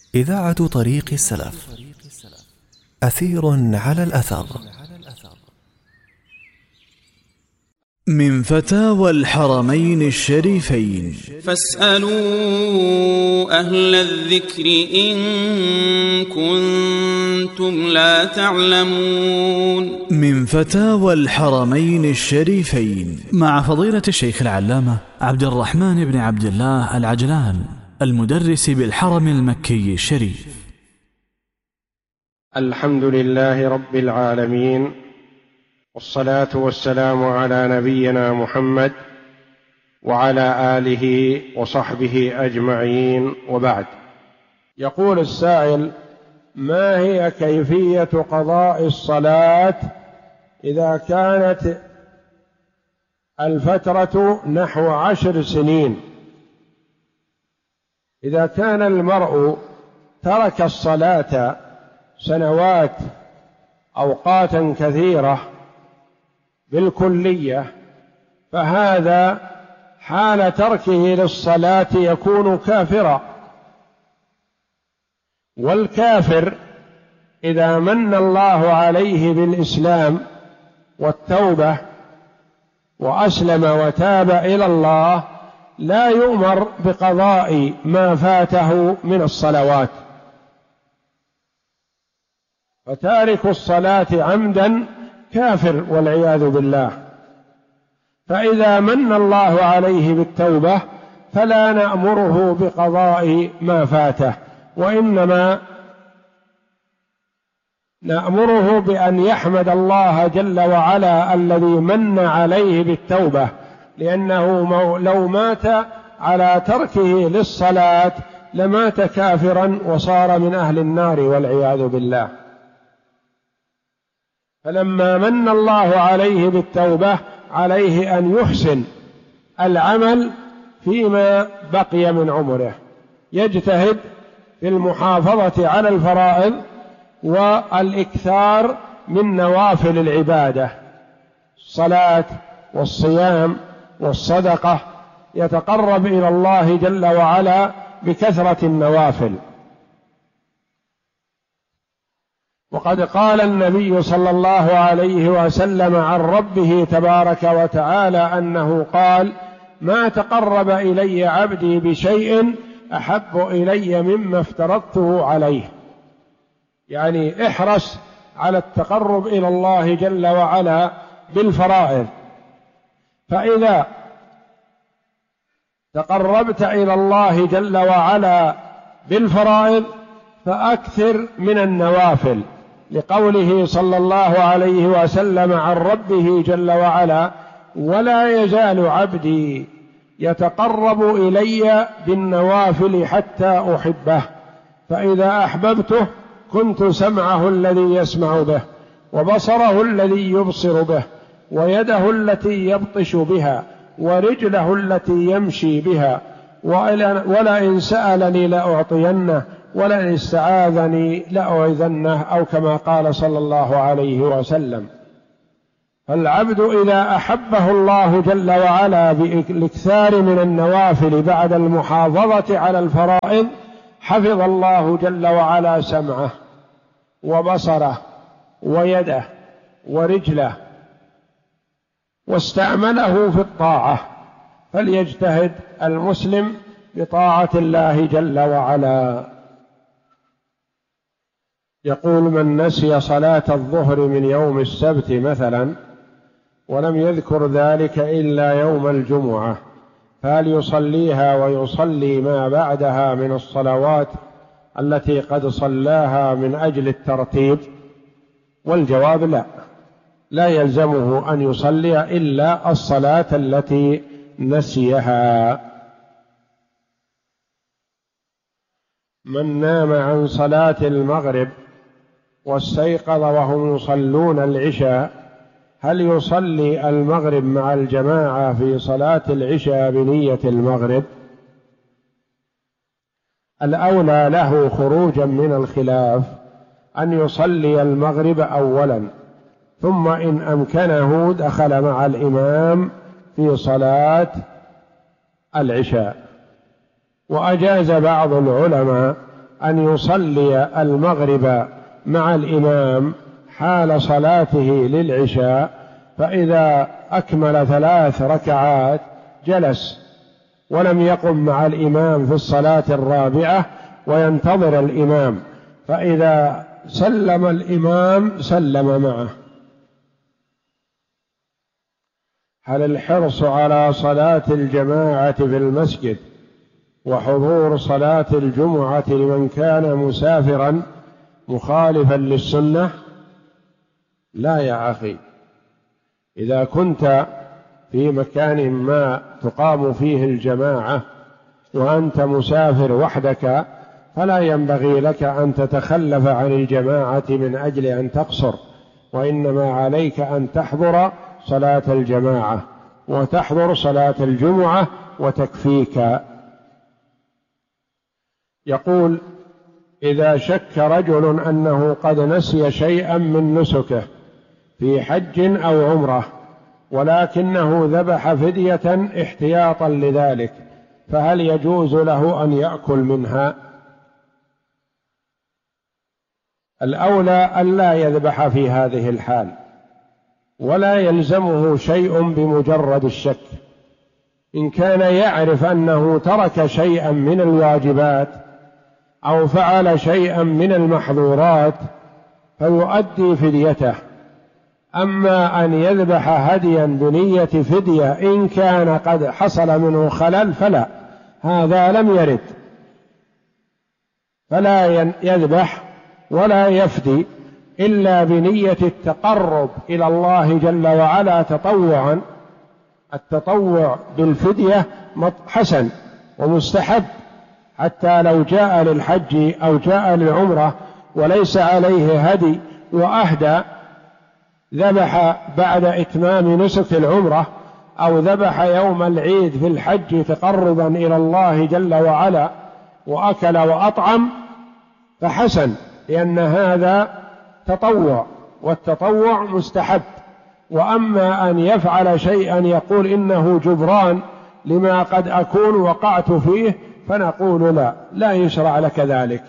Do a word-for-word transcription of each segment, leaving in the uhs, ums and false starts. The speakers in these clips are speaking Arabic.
إذاعة طريق السلف. أثير على الأثر. من فتاوى الحرمين الشريفين: فاسألوا أهل الذكر إن كنتم لا تعلمون. من فتاوى الحرمين الشريفين مع فضيلة الشيخ العلامة عبد الرحمن بن عبد الله العجلان، المدرس بالحرم المكي الشريف. الحمد لله رب العالمين، والصلاة والسلام على نبينا محمد وعلى آله وصحبه أجمعين، وبعد. يقول السائل: ما هي كيفية قضاء الصلاة إذا كانت الفترة نحو عشر سنين؟ إذا كان المرء ترك الصلاة سنوات أوقاتا كثيرة بالكلية، فهذا حال تركه للصلاة يكون كافرا. والكافر إذا من الله عليه بالإسلام والتوبة وأسلم وتاب إلى الله لا يؤمر بقضاء ما فاته من الصلوات، فتارك الصلاة عمدا كافر والعياذ بالله. فإذا من الله عليه بالتوبة فلا نأمره بقضاء ما فاته، وإنما نأمره بأن يحمد الله جل وعلا الذي من عليه بالتوبة، لأنه لو مات على تركه للصلاة لمات كافرا وصار من أهل النار والعياذ بالله. فلما من الله عليه بالتوبة عليه أن يحسن العمل فيما بقي من عمره، يجتهد في المحافظة على الفرائض والإكثار من نوافل العبادة، الصلاة والصيام والصدقة، يتقرب إلى الله جل وعلا بكثرة النوافل. وقد قال النبي صلى الله عليه وسلم عن ربه تبارك وتعالى أنه قال: ما تقرب إلي عبدي بشيء أحب إلي مما افترضته عليه. يعني احرص على التقرب إلى الله جل وعلا بالفرائض، فإذا تقربت إلى الله جل وعلا بالفرائض فأكثر من النوافل، لقوله صلى الله عليه وسلم عن ربه جل وعلا: ولا يزال عبدي يتقرب إلي بالنوافل حتى أحبه، فإذا أحببته كنت سمعه الذي يسمع به، وبصره الذي يبصر به، ويده التي يبطش بها، ورجله التي يمشي بها، ولئن سألني لأعطينه، ولئن استعاذني لأعيذنه، أو كما قال صلى الله عليه وسلم. فالعبد إذا أحبه الله جل وعلا بالاكثار من النوافل بعد المحافظة على الفرائض حفظ الله جل وعلا سمعه وبصره ويده ورجله، واستعمله في الطاعة. فليجتهد المسلم بطاعة الله جل وعلا. يقول: من نسي صلاة الظهر من يوم السبت مثلا ولم يذكر ذلك إلا يوم الجمعة، فهل يصليها ويصلي ما بعدها من الصلوات التي قد صلاها من أجل الترتيب؟ والجواب: لا، لا يلزمه أن يصلي إلا الصلاة التي نسيها. من نام عن صلاة المغرب واستيقظ وهم يصلون العشاء، هل يصلي المغرب مع الجماعة في صلاة العشاء بنية المغرب؟ الأولى له خروجا من الخلاف أن يصلي المغرب أولا، ثم إن أمكنه دخل مع الإمام في صلاة العشاء. وأجاز بعض العلماء أن يصلي المغرب مع الإمام حال صلاته للعشاء، فإذا أكمل ثلاث ركعات جلس ولم يقم مع الإمام في الصلاة الرابعة وينتظر الإمام، فإذا سلم الإمام سلم معه. هل الحرص على صلاة الجماعة في المسجد وحضور صلاة الجمعة لمن كان مسافرا مخالفا للسنة؟ لا يا أخي، إذا كنت في مكان ما تقام فيه الجماعة وأنت مسافر وحدك فلا ينبغي لك أن تتخلف عن الجماعة من أجل أن تقصر، وإنما عليك أن تحضر صلاة الجماعة وتحضر صلاة الجمعة وتكفيك. يقول: إذا شك رجل أنه قد نسي شيئا من نسكه في حج أو عمرة ولكنه ذبح فدية احتياطا لذلك، فهل يجوز له أن يأكل منها؟ الأولى ألا يذبح في هذه الحال، ولا يلزمه شيء بمجرد الشك. إن كان يعرف أنه ترك شيئا من الواجبات أو فعل شيئا من المحظورات فيؤدي فديته. أما أن يذبح هديا بنية فدية إن كان قد حصل منه خلل فلا، هذا لم يرد، فلا يذبح ولا يفدي إلا بنية التقرب إلى الله جل وعلا تطوعا. التطوع بالفدية حسن ومستحب، حتى لو جاء للحج أو جاء للعمرة وليس عليه هدي وأهدى، ذبح بعد إتمام نسك العمرة أو ذبح يوم العيد في الحج تقربا إلى الله جل وعلا وأكل وأطعم فحسن، لأن هذا تطوع والتطوع مستحب. وأما أن يفعل شيئا يقول إنه جبران لما قد أكون وقعت فيه فنقول لا، لا يشرع لك ذلك.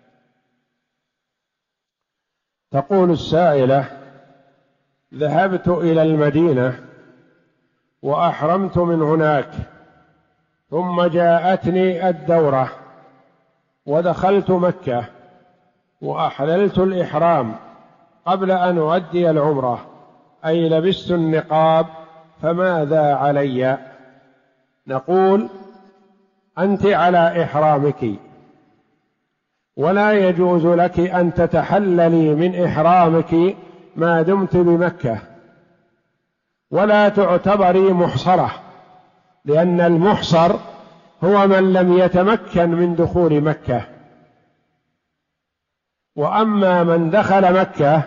تقول السائلة: ذهبت إلى المدينة وأحرمت من هناك، ثم جاءتني الدورة ودخلت مكة وأحللت الإحرام قبل أن أؤدي العمرة، أي لبست النقاب، فماذا علي؟ نقول: أنت على إحرامك، ولا يجوز لك أن تتحللي من إحرامك ما دمت بمكة، ولا تعتبري محصرة، لأن المحصر هو من لم يتمكن من دخول مكة. وأما من دخل مكة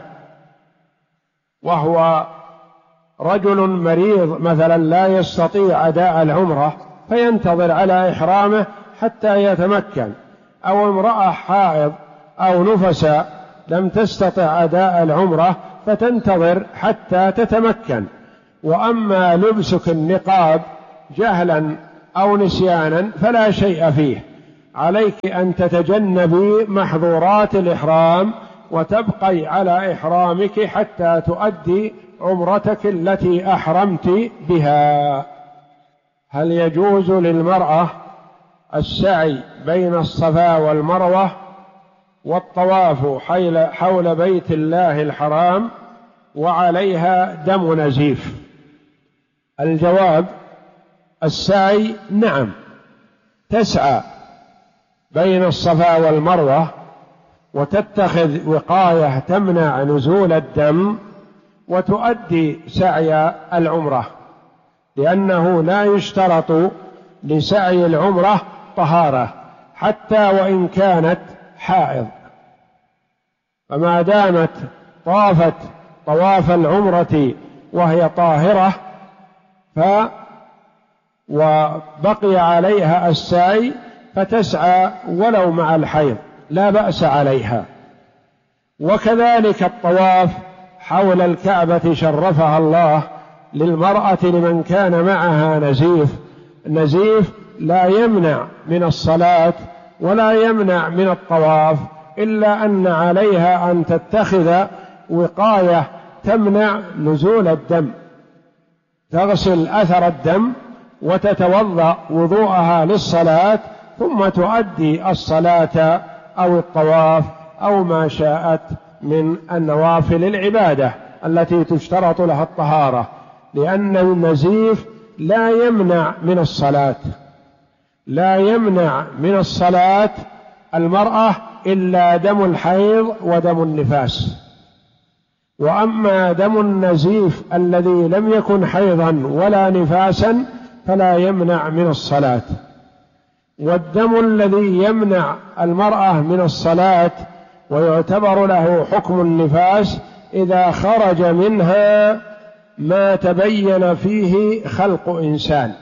وهو رجل مريض مثلا لا يستطيع أداء العمرة فينتظر على إحرامه حتى يتمكن، أو امرأة حائض أو نفساء لم تستطع أداء العمرة فتنتظر حتى تتمكن. وأما لبسك النقاب جهلا أو نسيانا فلا شيء فيه، عليك أن تتجنبي محظورات الإحرام وتبقي على إحرامك حتى تؤدي عمرتك التي أحرمت بها. هل يجوز للمرأة السعي بين الصفا والمروة والطواف حول بيت الله الحرام وعليها دم نزيف؟ الجواب: السعي نعم، تسعى بين الصفا والمروة وتتخذ وقاية تمنع نزول الدم وتؤدي سعي العمرة، لأنه لا يشترط لسعي العمرة طهارة حتى وإن كانت حائض، فما دامت طافت طواف العمرة وهي طاهرة ف وبقي عليها السعي فتسعى ولو مع الحيض لا بأس عليها. وكذلك الطواف حول الكعبة شرفها الله للمرأة لمن كان معها نزيف، نزيف لا يمنع من الصلاة ولا يمنع من الطواف، إلا أن عليها أن تتخذ وقاية تمنع نزول الدم، تغسل أثر الدم وتتوضأ وضوءها للصلاة، ثم تؤدي الصلاة أو الطواف أو ما شاءت من النوافل العبادة التي تشترط لها الطهارة، لأن النزيف لا يمنع من الصلاة، لا يمنع من الصلاة المرأة إلا دم الحيض ودم النفاس. وأما دم النزيف الذي لم يكن حيضا ولا نفاسا فلا يمنع من الصلاة. والدم الذي يمنع المرأة من الصلاة ويعتبر له حكم النفاس إذا خرج منها ما تبين فيه خلق إنسان،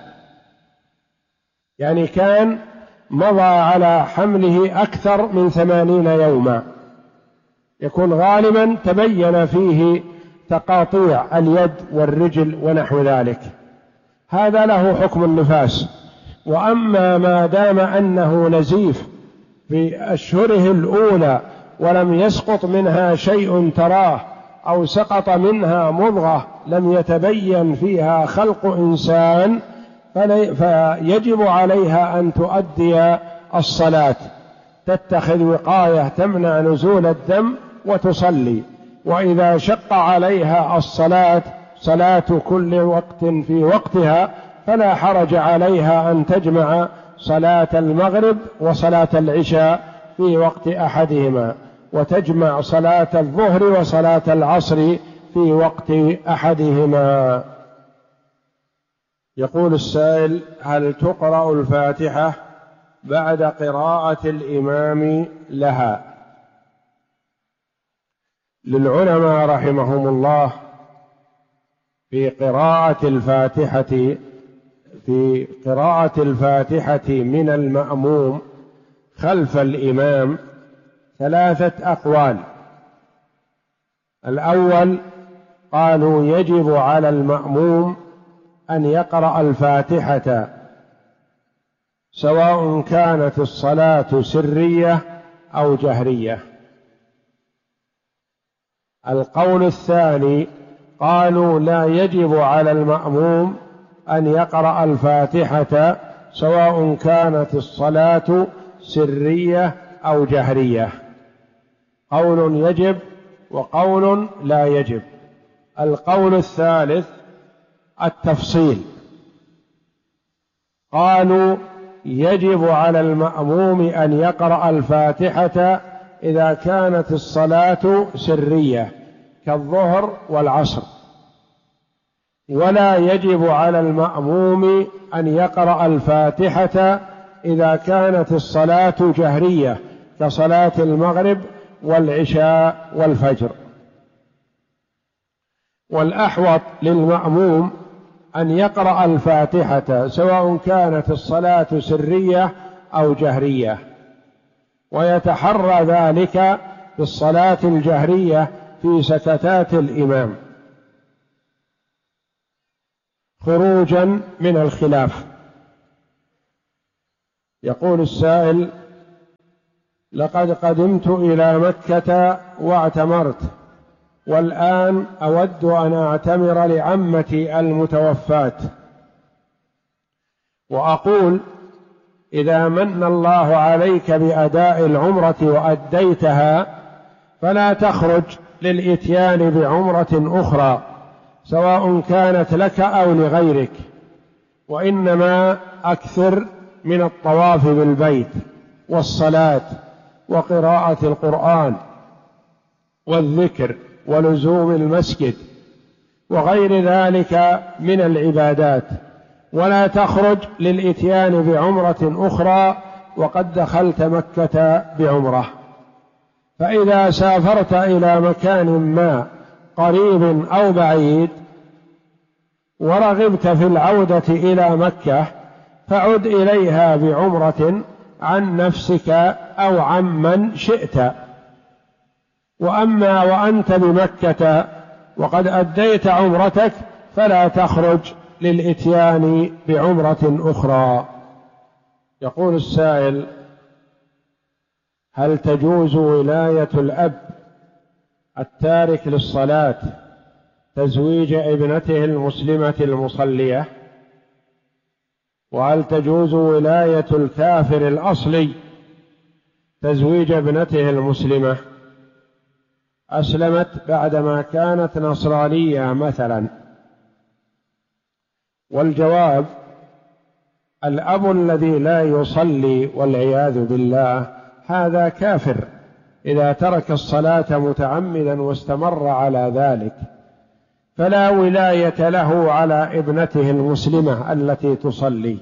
يعني كان مضى على حمله أكثر من ثمانين يوما، يكون غالبا تبين فيه تقاطيع اليد والرجل ونحو ذلك، هذا له حكم النفاس. وأما ما دام أنه نزيف في أشهره الأولى ولم يسقط منها شيء تراه، أو سقط منها مضغة لم يتبين فيها خلق إنسان، فيجب عليها أن تؤدي الصلاة، تتخذ وقاية تمنع نزول الدم وتصلي. وإذا شق عليها الصلاة صلاة كل وقت في وقتها فلا حرج عليها أن تجمع صلاة المغرب وصلاة العشاء في وقت أحدهما، وتجمع صلاة الظهر وصلاة العصر في وقت أحدهما. يقول السائل: هل تقرأ الفاتحة بعد قراءة الإمام لها؟ للعلماء رحمهم الله في قراءة الفاتحة في قراءة الفاتحة من المأموم خلف الإمام ثلاثة أقوال. الأول قالوا يجب على المأموم أن يقرأ الفاتحة سواء كانت الصلاة سرية أو جهرية. القول الثاني قالوا لا يجب على المأموم أن يقرأ الفاتحة سواء كانت الصلاة سرية أو جهرية. قول يجب وقول لا يجب. القول الثالث التفصيل، قالوا يجب على المأموم أن يقرأ الفاتحة إذا كانت الصلاة سرية كالظهر والعصر، ولا يجب على المأموم أن يقرأ الفاتحة إذا كانت الصلاة جهرية كصلاة المغرب والعشاء والفجر. والأحوط للمأموم أن يقرأ الفاتحة سواء كانت الصلاة سرية أو جهرية، ويتحرى ذلك في الصلاة الجهرية في سكتات الإمام خروجا من الخلاف. يقول السائل: لقد قدمت إلى مكة واعتمرت، والآن أود أن أعتمر لعمتي المتوفاة، وأقول إذا من الله عليك بأداء العمرة وأديتها فلا تخرج للإتيان بعمرة أخرى سواء كانت لك أو لغيرك، وإنما أكثر من الطواف بالبيت والصلاة وقراءة القرآن والذكر ولزوم المسجد وغير ذلك من العبادات، ولا تخرج للإتيان بعمرة أخرى وقد دخلت مكة بعمرة. فإذا سافرت إلى مكان ما قريب أو بعيد ورغبت في العودة إلى مكة فعد إليها بعمرة عن نفسك أو عمن شئت. وأما وأنت بمكة وقد أديت عمرتك فلا تخرج للإتيان بعمرة أخرى. يقول السائل: هل تجوز ولاية الأب التارك للصلاة تزويج ابنته المسلمة المصلية؟ وهل تجوز ولاية الكافر الأصلي تزويج ابنته المسلمة أسلمت بعدما كانت نصرانية مثلا؟ والجواب: الأب الذي لا يصلي والعياذ بالله هذا كافر إذا ترك الصلاة متعمدا واستمر على ذلك، فلا ولاية له على ابنته المسلمة التي تصلي.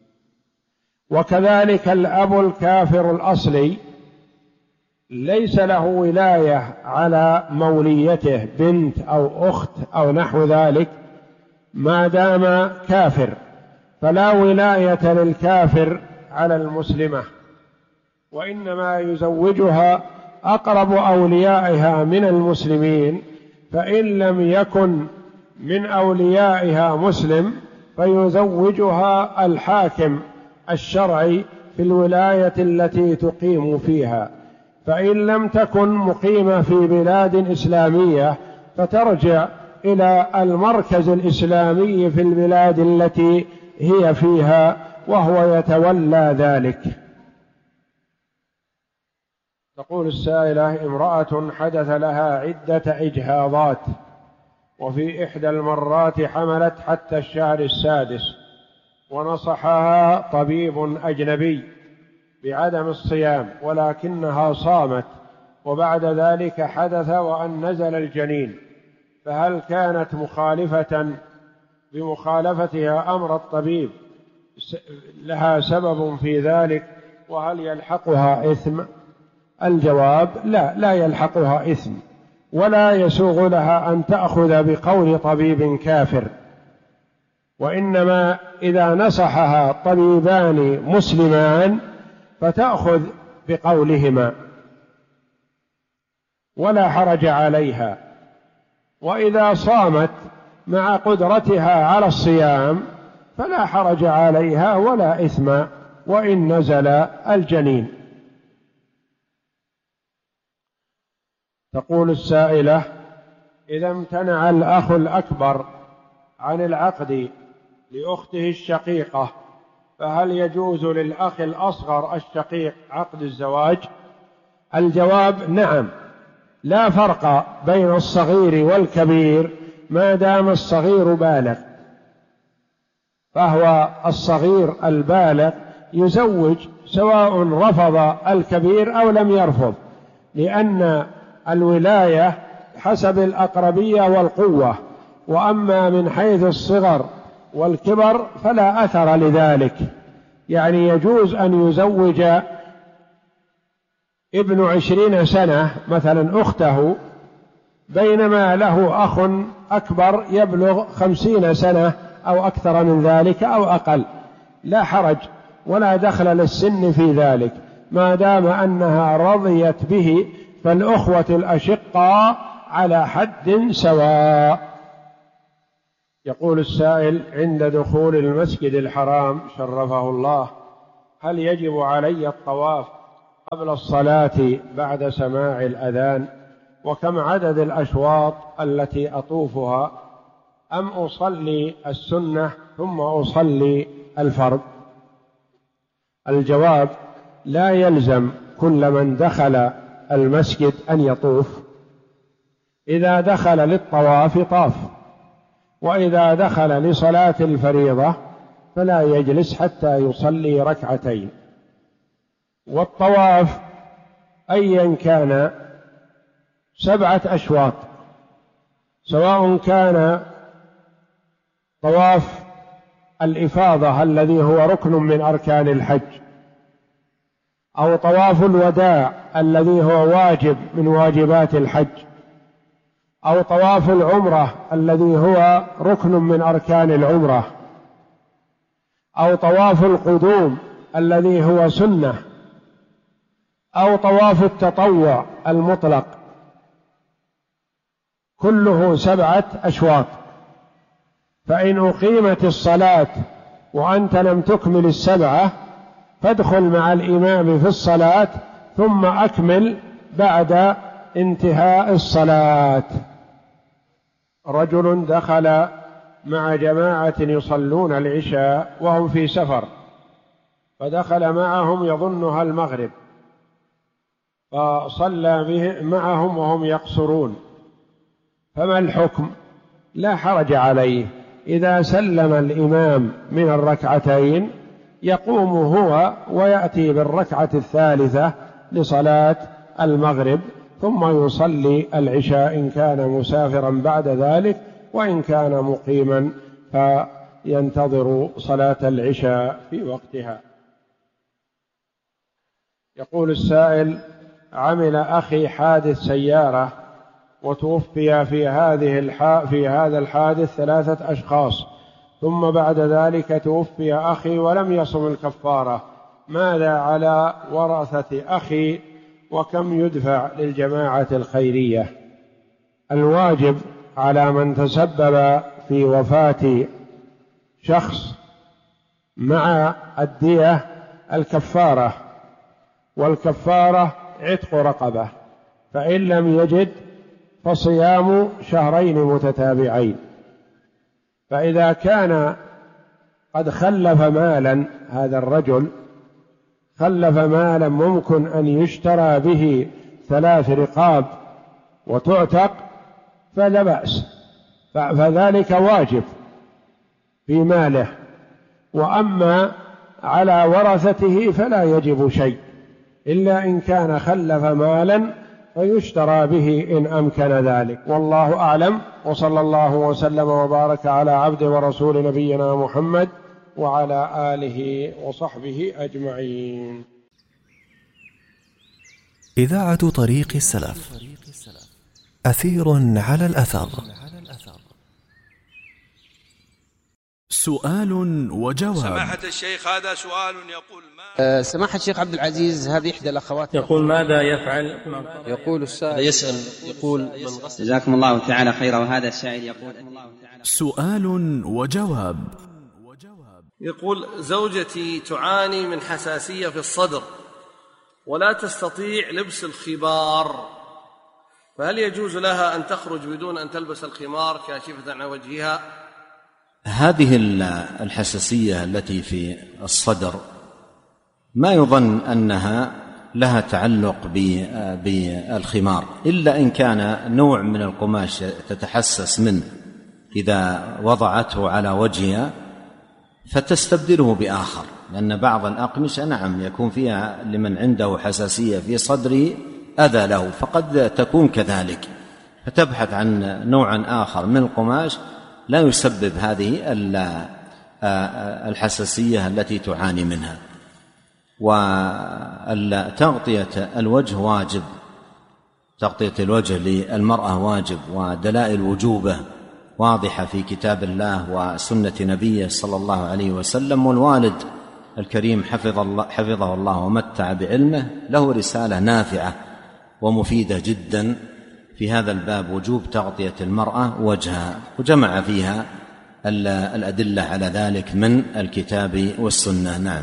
وكذلك الأب الكافر الأصلي ليس له ولاية على موليته بنت أو أخت أو نحو ذلك ما دام كافر، فلا ولاية للكافر على المسلمة، وإنما يزوجها أقرب أوليائها من المسلمين، فإن لم يكن من أوليائها مسلم فيزوجها الحاكم الشرعي في الولاية التي تقيم فيها، فإن لم تكن مقيمة في بلاد إسلامية فترجع إلى المركز الإسلامي في البلاد التي هي فيها وهو يتولى ذلك. تقول السائلة: امرأة حدث لها عدة إجهاضات، وفي إحدى المرات حملت حتى الشهر السادس، ونصحها طبيب أجنبي بعدم الصيام، ولكنها صامت، وبعد ذلك حدث وأن نزل الجنين، فهل كانت مخالفة بمخالفتها أمر الطبيب لها سبب في ذلك، وهل يلحقها إثم؟ الجواب: لا، لا يلحقها إثم، ولا يسوغ لها أن تأخذ بقول طبيب كافر، وإنما إذا نصحها طبيبان مسلمان فتأخذ بقولهما ولا حرج عليها. وإذا صامت مع قدرتها على الصيام فلا حرج عليها ولا إثم وإن نزل الجنين. تقول السائلة: إذا امتنع الأخ الأكبر عن العقد لأخته الشقيقة فهل يجوز للأخ الأصغر الشقيق عقد الزواج؟ الجواب: نعم، لا فرق بين الصغير والكبير ما دام الصغير بالغ، فهو الصغير البالغ يزوج سواء رفض الكبير أو لم يرفض، لأن الولاية حسب الأقربية والقوة، وأما من حيث الصغر والكبر فلا أثر لذلك. يعني يجوز أن يزوج ابن عشرين سنة مثلا أخته، بينما له أخ أكبر يبلغ خمسين سنة أو أكثر من ذلك أو أقل، لا حرج ولا دخل للسن في ذلك ما دام أنها رضيت به، فالأخوة الأشقاء على حد سواء. يقول السائل: عند دخول المسجد الحرام شرفه الله هل يجب علي الطواف قبل الصلاة بعد سماع الأذان؟ وكم عدد الأشواط التي أطوفها؟ أم أصلي السنة ثم أصلي الفرض؟ الجواب: لا يلزم كل من دخل المسجد أن يطوف، إذا دخل للطواف طاف، وإذا دخل لصلاة الفريضة فلا يجلس حتى يصلي ركعتين. والطواف أيا كان سبعة أشواط، سواء كان طواف الإفاضة الذي هو ركن من أركان الحج، أو طواف الوداع الذي هو واجب من واجبات الحج، أو طواف العمرة الذي هو ركن من أركان العمرة، أو طواف القدوم الذي هو سنة، أو طواف التطوع المطلق، كله سبعة أشواط. فإن أقيمت الصلاة وأنت لم تكمل السبعة فادخل مع الإمام في الصلاة ثم أكمل بعد انتهاء الصلاة. رجل دخل مع جماعة يصلون العشاء وهم في سفر، فدخل معهم يظنها المغرب، فصلى به معهم وهم يقصرون، فما الحكم؟ لا حرج عليه، إذا سلم الإمام من الركعتين يقوم هو ويأتي بالركعة الثالثة لصلاة المغرب، ثم يصلي العشاء إن كان مسافرا بعد ذلك، وإن كان مقيما فينتظر صلاة العشاء في وقتها. يقول السائل: عمل أخي حادث سيارة وتوفي في هذه الح... في هذا الحادث ثلاثة أشخاص، ثم بعد ذلك توفي أخي ولم يصم الكفارة، ماذا على ورثة أخي وكم يدفع للجماعة الخيرية؟ الواجب على من تسبب في وفاة شخص مع الدية الكفارة، والكفارة عتق رقبة، فإن لم يجد فصيام شهرين متتابعين. فإذا كان قد خلف مالا، هذا الرجل خلف مالا ممكن أن يشترى به ثلاث رقاب وتعتق فلا بأس، فذلك واجب في ماله. وأما على ورثته فلا يجب شيء، إلا إن كان خلف مالا فيشترى به إن أمكن ذلك، والله أعلم. وصلى الله وسلم وبارك على عبد ورسول نبينا محمد وعلى آله وصحبه أجمعين. إذاعة طريق السلف، أثير على الأثر. سؤال وجواب. سماحة الشيخ، هذا سؤال يقول ما أه سماحة الشيخ عبد العزيز، هذه إحدى الأخوات يقول ماذا يفعل؟ يقول السائل يسأل يقول جزاكم الله تعالى خيرا. وهذا السائل يقول: سؤال وجواب. يقول: زوجتي تعاني من حساسية في الصدر ولا تستطيع لبس الخمار، فهل يجوز لها أن تخرج بدون أن تلبس الخمار كاشفة عن وجهها؟ هذه الحساسية التي في الصدر ما يظن أنها لها تعلق بالخمار، إلا إن كان نوع من القماش تتحسس منه إذا وضعته على وجهها فتستبدله بآخر، لأن بعض الأقمشة نعم يكون فيها لمن عنده حساسية في صدره أذى له، فقد تكون كذلك، فتبحث عن نوع آخر من القماش لا يسبب هذه الحساسية التي تعاني منها. وتغطية الوجه واجب، تغطية الوجه للمرأة واجب، ودلائل وجوبه واضحة في كتاب الله وسنة نبيه صلى الله عليه وسلم. والوالد الكريم حفظ الله حفظه الله ومتع بعلمه له رسالة نافعة ومفيدة جدا في هذا الباب، وجوب تغطية المرأة وجهها، وجمع فيها الأدلة على ذلك من الكتاب والسنة. نعم.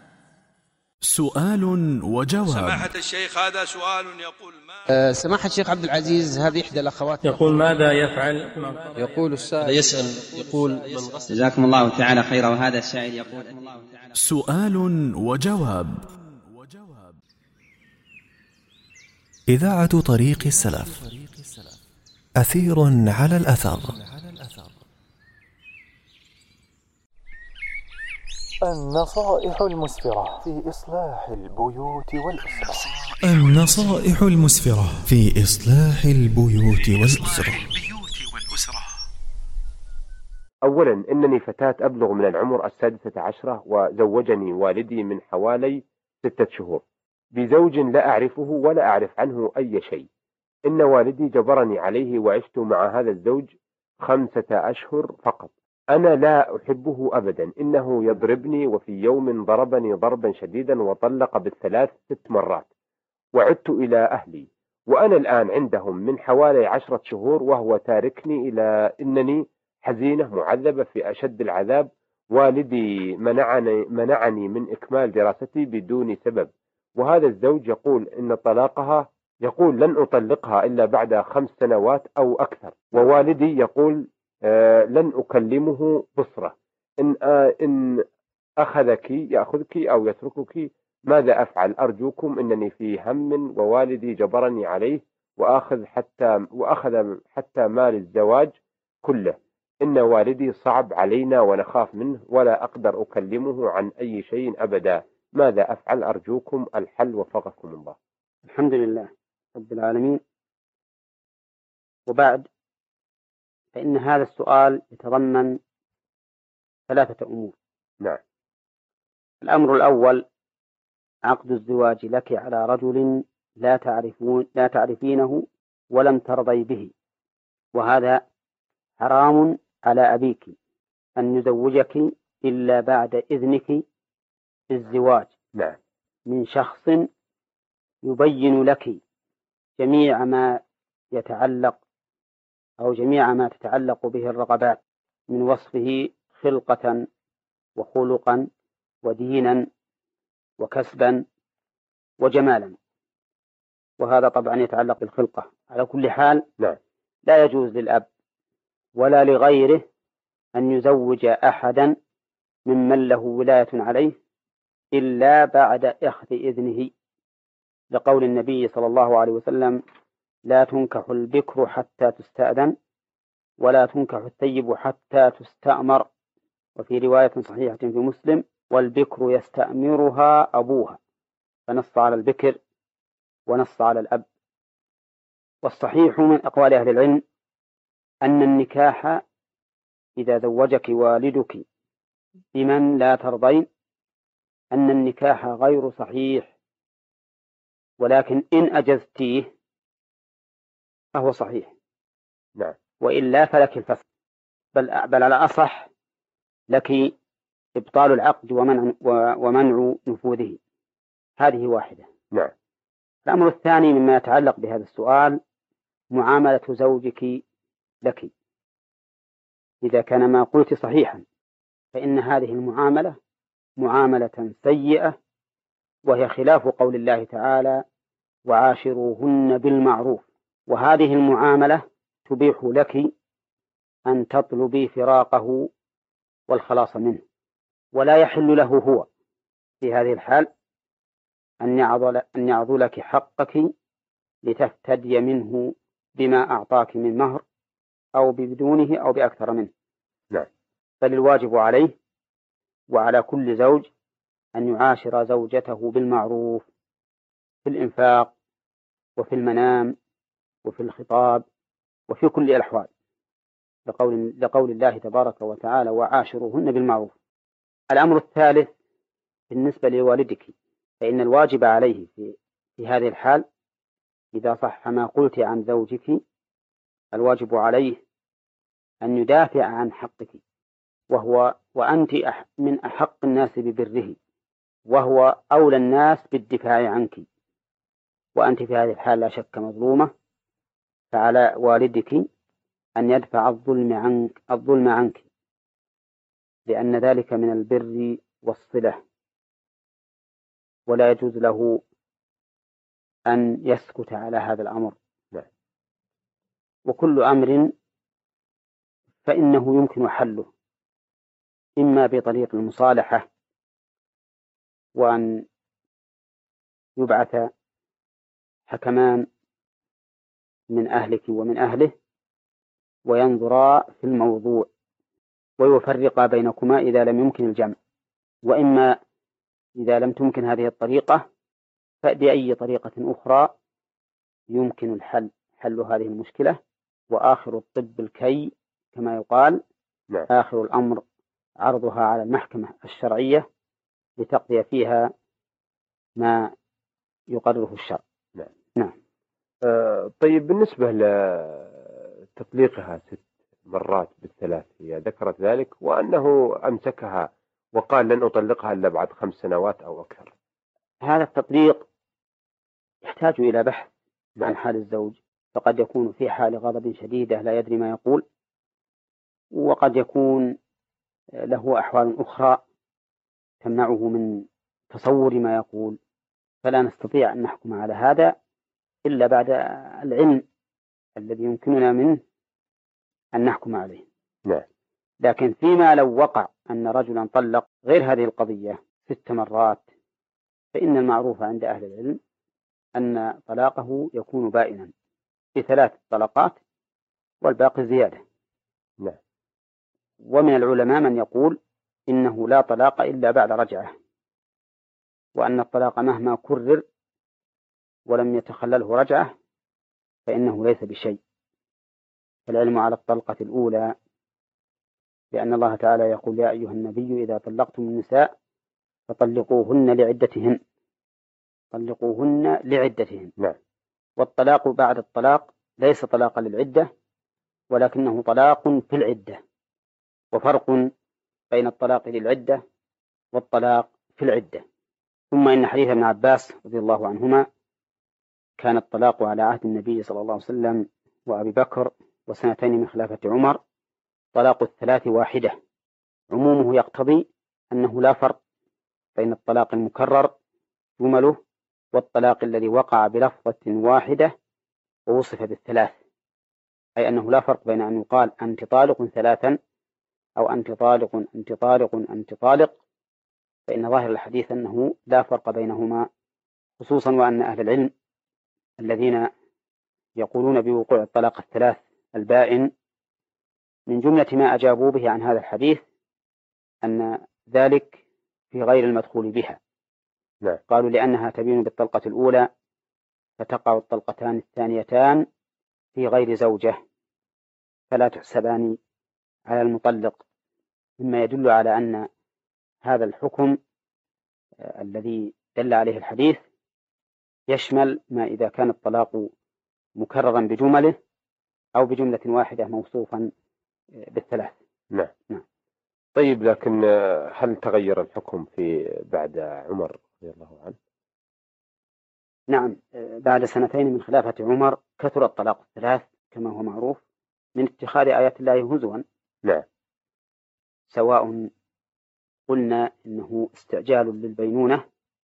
سؤال وجواب. سماحة الشيخ، هذا سؤال يقول ما أه سماحة الشيخ عبد العزيز، هذه إحدى الأخوات يقول ماذا يفعل؟ يقول السائل يسأل يقول جزاكم الله تعالى خيرا. وهذا السائل يقول: سؤال وجواب. إذاعة طريق السلف، أثير على الأثر. النصائح المسفرة في إصلاح البيوت والأسرة. النصائح المسفرة في إصلاح البيوت والأسرة. أولا، إنني فتاة أبلغ من العمر السادسة عشرة، وزوجني والدي من حوالي ستة شهور بزوج لا أعرفه ولا أعرف عنه أي شيء. إن والدي جبرني عليه، وعشت مع هذا الزوج خمسة أشهر فقط. أنا لا أحبه أبدا، إنه يضربني، وفي يوم ضربني ضربا شديدا وطلق بالثلاث ست مرات، وعدت إلى أهلي وأنا الآن عندهم من حوالي عشرة شهور، وهو تاركني إلى إنني حزينة معذبة في أشد العذاب. والدي منعني, منعني من إكمال دراستي بدون سبب، وهذا الزوج يقول إن طلاقها، يقول لن أطلقها إلا بعد خمس سنوات أو أكثر، ووالدي يقول آه لن أكلمه بصرة، إن, آه إن أخذك يأخذك أو يتركك ماذا أفعل؟ أرجوكم إنني في هم ووالدي جبرني عليه وأخذ حتى وأخذ حتى مال الزواج كله. إن والدي صعب علينا ونخاف منه ولا أقدر أكلمه عن أي شيء أبدا. ماذا أفعل؟ أرجوكم الحل وفقكم الله. الحمد لله رب العالمين. وبعد، فإن هذا السؤال يتضمن ثلاثة أمور. نعم. الأمر الأول: عقد الزواج لك على رجل لا تعرفون لا تعرفينه ولم ترضي به، وهذا حرام على أبيك أن يزوجك إلا بعد إذنك في الزواج. نعم. من شخص يبين لك جميع ما يتعلق أو جميع ما تتعلق به الرغبات من وصفه خلقة وخلقا ودينا وكسبا وجمالا، وهذا طبعا يتعلق بالخلقة. على كل حال نعم. لا يجوز للأب ولا لغيره أن يزوج أحدا ممن له ولاية عليه إلا بعد أخذ إذنه، لقول النبي صلى الله عليه وسلم: لا تنكح البكر حتى تستأذن ولا تنكح الثيب حتى تستأمر. وفي رواية صحيحة في مسلم: والبكر يستأمرها أبوها، فنص على البكر ونص على الأب. والصحيح من أقوال أهل العلم أن النكاح إذا زوجك والدك بمن لا ترضين أن النكاح غير صحيح، ولكن إن أجزتيه فهو صحيح. نعم. وإلا فلك الفسخ، بل, بل على أصح لك إبطال العقد ومنع, ومنع نفوذه. هذه واحدة. نعم. الأمر الثاني مما يتعلق بهذا السؤال: معاملة زوجك لك. إذا كان ما قلت صحيحا فإن هذه المعاملة معاملة سيئة، وهي خلاف قول الله تعالى: وعاشروهن بالمعروف. وهذه المعاملة تبيح لك أن تطلبي فراقه والخلاص منه، ولا يحل له هو في هذه الحال أن يعضل أن يعضلك حقك لتفتدي منه بما أعطاك من مهر أو بدونه أو بأكثر منه. نعم. بل الواجب عليه وعلى كل زوج أن يعاشر زوجته بالمعروف في الإنفاق وفي المنام وفي الخطاب وفي كل الأحوال، لقول, لقول الله تبارك وتعالى: وعاشروهن بالمعروف. الأمر الثالث بالنسبة لوالدك، فإن الواجب عليه في, في هذه الحال إذا صح ما قلت عن زوجك، الواجب عليه أن يدافع عن حقك، وهو وأنت من أحق الناس ببره، وهو أولى الناس بالدفاع عنك، وأنت في هذه الحال لا شك مظلومة، فعلى والدك أن يدفع الظلم عنك الظلم عنك لأن ذلك من البر والصلة، ولا يجوز له أن يسكت على هذا الأمر. وكل أمر فإنه يمكن حله إما بطريق المصالحة، وأن يبعث حكمان من أهلك ومن أهله وينظرا في الموضوع ويفرقا بينكما إذا لم يمكن الجمع، وإما إذا لم تمكن هذه الطريقة فبأي طريقة أخرى يمكن الحل حل هذه المشكلة. وآخر الطب الكي كما يقال. نعم. آخر الأمر عرضها على المحكمة الشرعية لتقضي فيها ما يقرره الشرع. نعم. نعم. آه طيب، بالنسبة لتطليقها ست مرات بالثلاث، هي ذكرت ذلك وأنه أمسكها وقال لن أطلقها إلا بعد خمس سنوات أو أكثر. هذا التطليق يحتاج إلى بحث. نعم. عن حال الزوج، فقد يكون في حال غضب شديدة لا يدري ما يقول، وقد يكون له أحوال أخرى تمنعه من تصور ما يقول، فلا نستطيع أن نحكم على هذا إلا بعد العلم الذي يمكننا منه أن نحكم عليه. نعم. لكن فيما لو وقع أن رجلا طلق غير هذه القضية ست مرات، فإن المعروف عند أهل العلم أن طلاقه يكون بائنا بثلاث طلقات والباقي زيادة. نعم. ومن العلماء من يقول إنه لا طلاق إلا بعد رجعة، وأن الطلاق مهما كرر ولم يتخلله رجعة فإنه ليس بشيء. العلم على الطلقة الأولى، لأن الله تعالى يقول: يا أيها النبي إذا طلقتم النساء فطلقوهن لعدتهن، طلقوهن لعدتهن. نعم. والطلاق بعد الطلاق ليس طلاقا للعدة، ولكنه طلاق في العدة، وفرق بين الطلاق للعدة والطلاق في العدة. ثم إن حديث ابن عباس رضي الله عنهما: كان الطلاق على عهد النبي صلى الله عليه وسلم وأبي بكر وسنتين من خلافة عمر طلاق الثلاث واحدة. عمومه يقتضي أنه لا فرق بين الطلاق المكرر جمله والطلاق الذي وقع بلفظة واحدة ووصف بالثلاث، أي أنه لا فرق بين أن يقال أنت طالق ثلاثا أو أنت طالق أنت طالق أنت طالق، فإن ظاهر الحديث أنه لا فرق بينهما، خصوصا وأن أهل العلم الذين يقولون بوقوع الطلاق الثلاث البائن من جملة ما أجابوا به عن هذا الحديث أن ذلك في غير المدخول بها. نعم. قالوا لأنها تبين بالطلقة الأولى فتقع الطلقتان الثانيتان في غير زوجة فلا تحسبان على المطلق، مما يدل على أن هذا الحكم الذي دل عليه الحديث يشمل ما إذا كان الطلاق مكررا بجمله أو بجملة واحدة موصوفا بالثلاث. نعم. نعم. طيب، لكن هل تغير الحكم في بعد عمر رضي الله عنه؟ نعم، بعد سنتين من خلافة عمر كثر الطلاق الثلاث كما هو معروف من اتخاذ آيات الله هزوا. نعم. سواء قلنا إنه استعجال للبينونة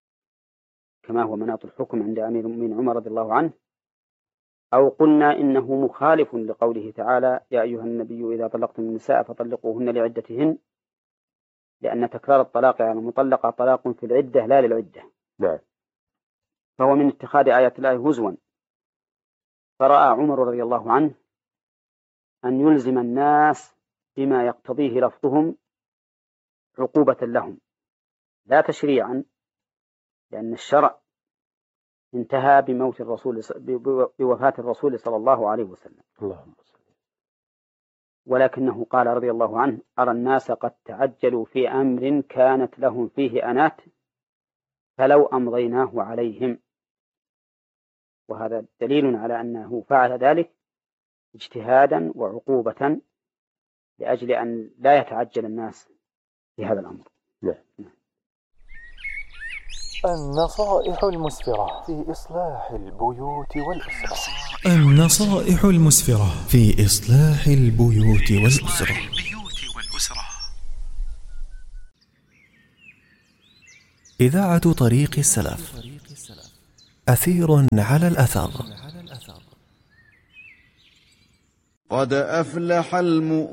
كما هو مناط الحكم عند أمير المؤمنين عمر رضي الله عنه، أو قلنا إنه مخالف لقوله تعالى: يا أيها النبي إذا طلقتم النساء فطلقوهن لعدتهن، لأن تكرار الطلاق على المطلقة طلاق في العدة لا للعدة. نعم. فهو من اتخاذ آيات الله هزوا، فرأى عمر رضي الله عنه أن يلزم الناس بما يقتضيه لفظهم عقوبة لهم لا تشريعا، لأن الشرع انتهى بموت الرسول بوفاة الرسول صلى الله عليه وسلم. اللهم صل. ولكنه قال رضي الله عنه: أرى الناس قد تعجلوا في أمر كانت لهم فيه أنات فلو أمضيناه عليهم. وهذا دليل على أنه فعل ذلك اجتهادا وعقوبة لأجل أن لا يتعجل الناس في هذا الأمر. نعم. النصائح المسفرة في إصلاح البيوت والأسرة. النصائح المسفرة في إصلاح البيوت والأسرة. إذاعة طريق السلف، أثير على الأثر. قد أفلح المؤمنون.